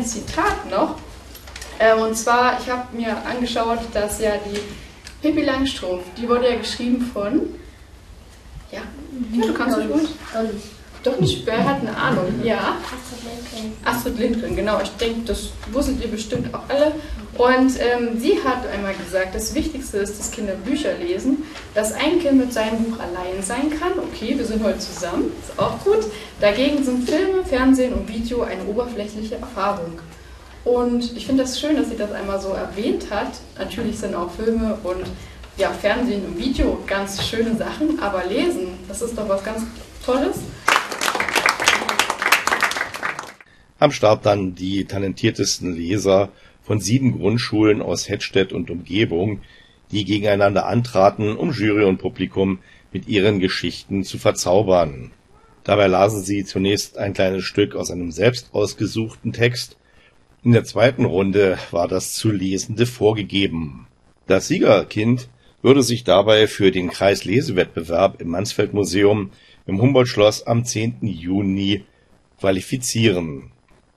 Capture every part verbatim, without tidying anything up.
Zitat noch. Äh, und zwar, ich habe mir angeschaut, dass ja die Pippi Langstrumpf, die wurde ja geschrieben von... Ja, ja du kannst nicht gut. Doch nicht, wer hat eine Ahnung? Ja. Astrid Lindgren. Astrid Lindgren, genau. Ich denke, das wusstet ihr bestimmt auch alle. Und ähm, sie hat einmal gesagt, das Wichtigste ist, dass Kinder Bücher lesen, dass ein Kind mit seinem Buch allein sein kann. Okay, wir sind heute zusammen, ist auch gut. Dagegen sind Filme, Fernsehen und Video eine oberflächliche Erfahrung. Und ich finde das schön, dass sie das einmal so erwähnt hat. Natürlich sind auch Filme und ja, Fernsehen und Video ganz schöne Sachen, aber Lesen, das ist doch was ganz Tolles. Am Start dann die talentiertesten Leser von sieben Grundschulen aus Hettstedt und Umgebung, die gegeneinander antraten, um Jury und Publikum mit ihren Geschichten zu verzaubern. Dabei lasen sie zunächst ein kleines Stück aus einem selbst ausgesuchten Text. In der zweiten Runde war das zu Lesende vorgegeben. Das Siegerkind würde sich dabei für den Kreislesewettbewerb im Mansfeld-Museum im Humboldt-Schloss am zehnten Juni qualifizieren.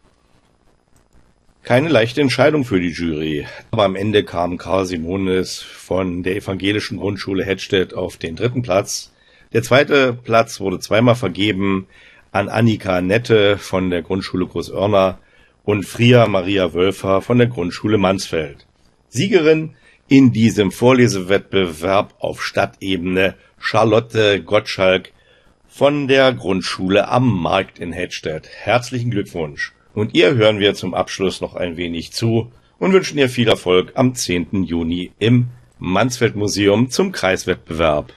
Keine leichte Entscheidung für die Jury, aber am Ende kam Karl Simonis von der evangelischen Grundschule Hettstedt auf den dritten Platz. Der zweite Platz wurde zweimal vergeben an Annika Nette von der Grundschule Großoerna und Fria Maria Wölfer von der Grundschule Mansfeld. Siegerin in diesem Vorlesewettbewerb auf Stadtebene Charlotte Gottschalk von der Grundschule am Markt in Hettstedt. Herzlichen Glückwunsch! Und ihr hören wir zum Abschluss noch ein wenig zu und wünschen ihr viel Erfolg am zehnten Juni im Mansfeld-Museum zum Kreiswettbewerb.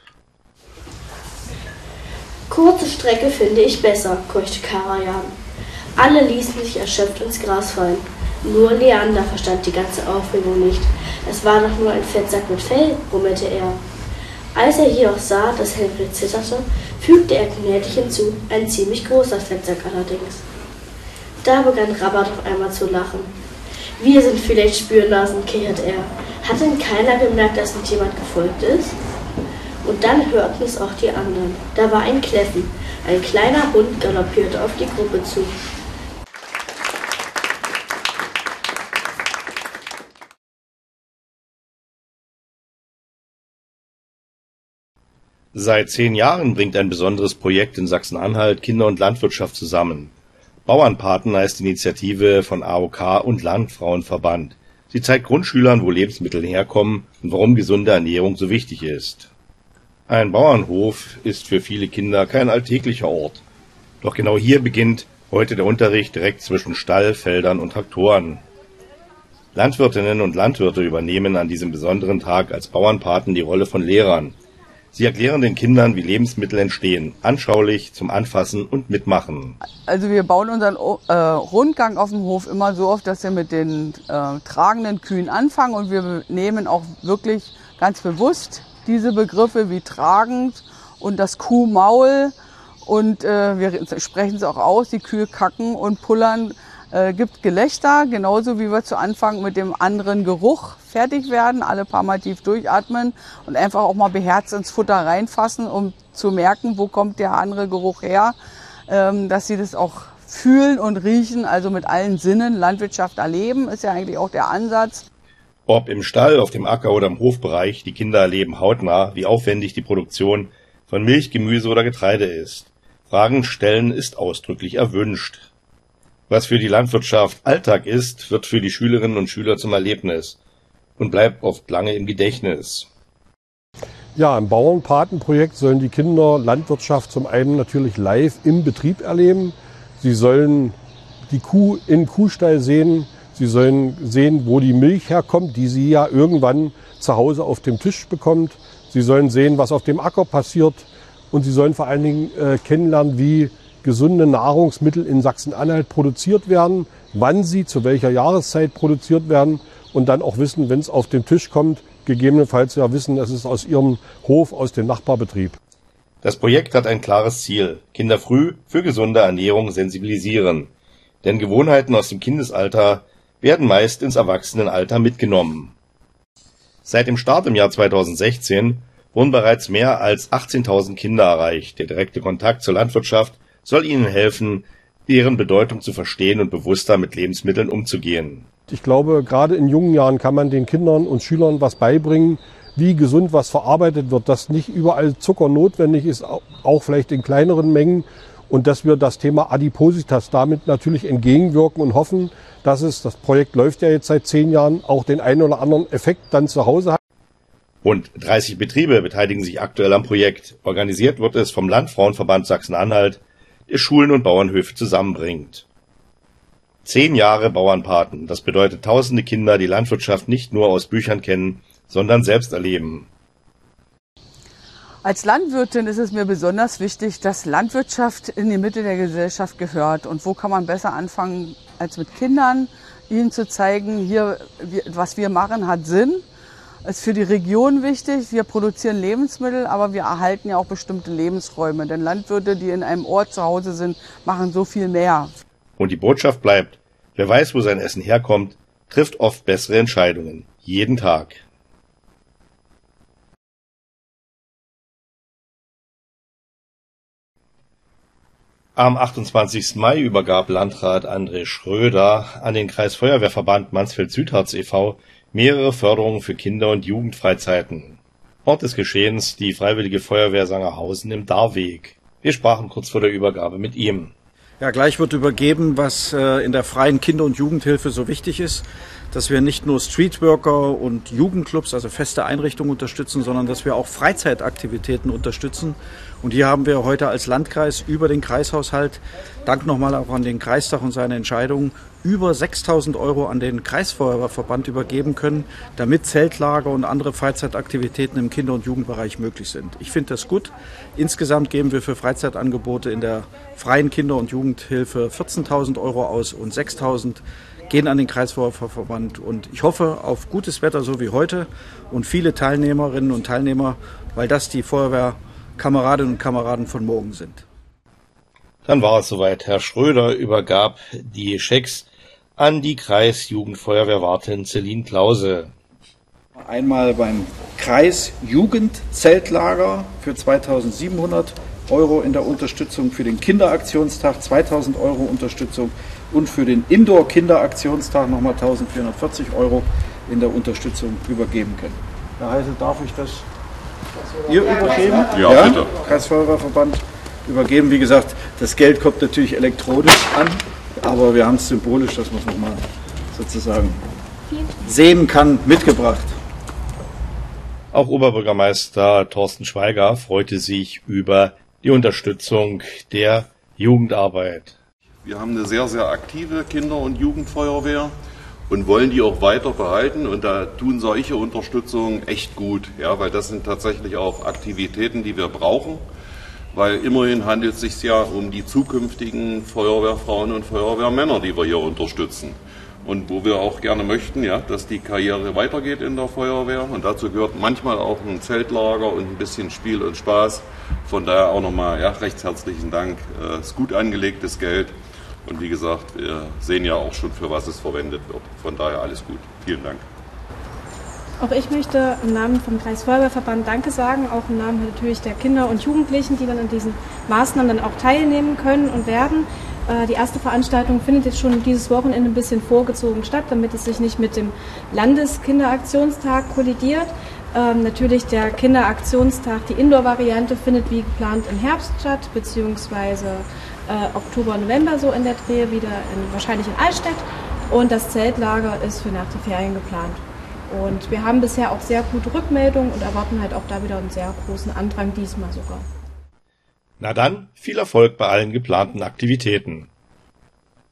Kurze Strecke finde ich besser, keuchte Karajan. Alle ließen sich erschöpft ins Gras fallen. Nur Leander verstand die ganze Aufregung nicht. Es war doch nur ein Fettsack mit Fell, brummelte er. Als er jedoch sah, dass Helfried zitterte, fügte er gnädig hinzu, ein ziemlich großer Fettsack allerdings. Da begann Rabat auf einmal zu lachen. Wir sind vielleicht Spürnasen, kicherte er. Hat denn keiner gemerkt, dass uns jemand gefolgt ist? Und dann hörten es auch die anderen. Da war ein Kläffen. Ein kleiner Hund galoppierte auf die Gruppe zu. Seit zehn Jahren bringt ein besonderes Projekt in Sachsen-Anhalt Kinder- und Landwirtschaft zusammen. Bauernpaten heißt die Initiative von A O K und Landfrauenverband. Sie zeigt Grundschülern, wo Lebensmittel herkommen und warum gesunde Ernährung so wichtig ist. Ein Bauernhof ist für viele Kinder kein alltäglicher Ort. Doch genau hier beginnt heute der Unterricht direkt zwischen Stall, Feldern und Traktoren. Landwirtinnen und Landwirte übernehmen an diesem besonderen Tag als Bauernpaten die Rolle von Lehrern. Sie erklären den Kindern, wie Lebensmittel entstehen, anschaulich, zum Anfassen und Mitmachen. Also wir bauen unseren äh, Rundgang auf dem Hof immer so auf, dass wir mit den äh, tragenden Kühen anfangen und wir nehmen auch wirklich ganz bewusst diese Begriffe wie tragend und das Kuhmaul und äh, wir sprechen es auch aus, die Kühe kacken und pullern. Äh, gibt Gelächter, genauso wie wir zu Anfang mit dem anderen Geruch fertig werden, alle paar Mal tief durchatmen und einfach auch mal beherzt ins Futter reinfassen, um zu merken, wo kommt der andere Geruch her, ähm, dass sie das auch fühlen und riechen, also mit allen Sinnen Landwirtschaft erleben, ist ja eigentlich auch der Ansatz. Ob im Stall, auf dem Acker oder im Hofbereich, die Kinder erleben hautnah, wie aufwendig die Produktion von Milch, Gemüse oder Getreide ist. Fragen stellen ist ausdrücklich erwünscht. Was für die Landwirtschaft Alltag ist, wird für die Schülerinnen und Schüler zum Erlebnis und bleibt oft lange im Gedächtnis. Ja, im Bauernpatenprojekt sollen die Kinder Landwirtschaft zum einen natürlich live im Betrieb erleben. Sie sollen die Kuh im Kuhstall sehen. Sie sollen sehen, wo die Milch herkommt, die sie ja irgendwann zu Hause auf dem Tisch bekommt. Sie sollen sehen, was auf dem Acker passiert. Und sie sollen vor allen Dingen äh, kennenlernen, wie gesunde Nahrungsmittel in Sachsen-Anhalt produziert werden, wann sie zu welcher Jahreszeit produziert werden und dann auch wissen, wenn es auf den Tisch kommt, gegebenenfalls ja wissen, es ist aus ihrem Hof, aus dem Nachbarbetrieb. Das Projekt hat ein klares Ziel: Kinder früh für gesunde Ernährung sensibilisieren. Denn Gewohnheiten aus dem Kindesalter werden meist ins Erwachsenenalter mitgenommen. Seit dem Start im Jahr zweitausendsechzehn wurden bereits mehr als achtzehntausend Kinder erreicht. Der direkte Kontakt zur Landwirtschaft soll ihnen helfen, deren Bedeutung zu verstehen und bewusster mit Lebensmitteln umzugehen. Ich glaube, gerade in jungen Jahren kann man den Kindern und Schülern was beibringen, wie gesund was verarbeitet wird, dass nicht überall Zucker notwendig ist, auch vielleicht in kleineren Mengen, und dass wir das Thema Adipositas damit natürlich entgegenwirken und hoffen, dass es, das Projekt läuft ja jetzt seit zehn Jahren, auch den einen oder anderen Effekt dann zu Hause hat. Rund dreißig Betriebe beteiligen sich aktuell am Projekt. Organisiert wird es vom Landfrauenverband Sachsen-Anhalt, der Schulen und Bauernhöfe zusammenbringt. Zehn Jahre Bauernpaten, das bedeutet tausende Kinder, die Landwirtschaft nicht nur aus Büchern kennen, sondern selbst erleben. Als Landwirtin ist es mir besonders wichtig, dass Landwirtschaft in die Mitte der Gesellschaft gehört. Und wo kann man besser anfangen als mit Kindern, ihnen zu zeigen, hier, was wir machen, hat Sinn, ist für die Region wichtig. Wir produzieren Lebensmittel, aber wir erhalten ja auch bestimmte Lebensräume. Denn Landwirte, die in einem Ort zu Hause sind, machen so viel mehr. Und die Botschaft bleibt: Wer weiß, wo sein Essen herkommt, trifft oft bessere Entscheidungen. Jeden Tag. Am achtundzwanzigsten Mai übergab Landrat André Schröder an den Kreisfeuerwehrverband Mansfeld-Südharz e V mehrere Förderungen für Kinder- und Jugendfreizeiten. Ort des Geschehens die Freiwillige Feuerwehr Sangerhausen im Darweg. Wir sprachen kurz vor der Übergabe mit ihm. Ja, gleich wird übergeben, was äh, in der freien Kinder- und Jugendhilfe so wichtig ist, dass wir nicht nur Streetworker und Jugendclubs, also feste Einrichtungen unterstützen, sondern dass wir auch Freizeitaktivitäten unterstützen. Und hier haben wir heute als Landkreis über den Kreishaushalt, Dank nochmal auch an den Kreistag und seine Entscheidung, über sechstausend Euro an den Kreisfeuerwehrverband übergeben können, damit Zeltlager und andere Freizeitaktivitäten im Kinder- und Jugendbereich möglich sind. Ich finde das gut. Insgesamt geben wir für Freizeitangebote in der freien Kinder- und Jugendhilfe vierzehntausend Euro aus und sechstausend gehen an den Kreisfeuerwehrverband. Und ich hoffe auf gutes Wetter, so wie heute, und viele Teilnehmerinnen und Teilnehmer, weil das die Feuerwehrkameradinnen und Kameraden von morgen sind. Dann war es soweit. Herr Schröder übergab die Schecks an die Kreisjugendfeuerwehrwartin Celine Klause. Einmal beim Kreisjugendzeltlager für zweitausendsiebenhundert Euro in der Unterstützung, für den Kinderaktionstag zweitausend Euro Unterstützung und für den Indoor-Kinderaktionstag nochmal eintausendvierhundertvierzig Euro in der Unterstützung übergeben können. Herr Heisel, darf ich das ihr übergeben? Ja, ja, bitte. Kreisfeuerwehrverband übergeben. Wie gesagt, das Geld kommt natürlich elektronisch an, aber wir haben es symbolisch, dass man es nochmal sozusagen sehen kann, mitgebracht. Auch Oberbürgermeister Thorsten Schweiger freute sich über die Unterstützung der Jugendarbeit. Wir haben eine sehr, sehr aktive Kinder- und Jugendfeuerwehr und wollen die auch weiter behalten. Und da tun solche Unterstützungen echt gut, ja, weil das sind tatsächlich auch Aktivitäten, die wir brauchen. Weil immerhin handelt es sich ja um die zukünftigen Feuerwehrfrauen und Feuerwehrmänner, die wir hier unterstützen. Und wo wir auch gerne möchten, ja, dass die Karriere weitergeht in der Feuerwehr. Und dazu gehört manchmal auch ein Zeltlager und ein bisschen Spiel und Spaß. Von daher auch nochmal ja, recht herzlichen Dank. Es ist gut angelegtes Geld. Und wie gesagt, wir sehen ja auch schon, für was es verwendet wird. Von daher alles gut. Vielen Dank. Auch ich möchte im Namen vom Kreisfeuerwehrverband Danke sagen, auch im Namen natürlich der Kinder und Jugendlichen, die dann an diesen Maßnahmen dann auch teilnehmen können und werden. Die erste Veranstaltung findet jetzt schon dieses Wochenende ein bisschen vorgezogen statt, damit es sich nicht mit dem Landeskinderaktionstag kollidiert. Ähm, natürlich der Kinderaktionstag, die Indoor-Variante, findet wie geplant im Herbst statt, beziehungsweise äh, Oktober, November so in der Dreh, wieder in, wahrscheinlich in Altstädt. Und das Zeltlager ist für nach den Ferien geplant. Und wir haben bisher auch sehr gute Rückmeldungen und erwarten halt auch da wieder einen sehr großen Andrang, diesmal sogar. Na dann, viel Erfolg bei allen geplanten Aktivitäten.